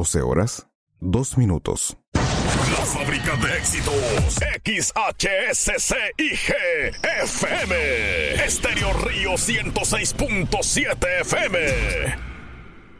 12 horas, 2 minutos. La fábrica de éxitos. XHSCIG FM. Estéreo Río 106.7 FM.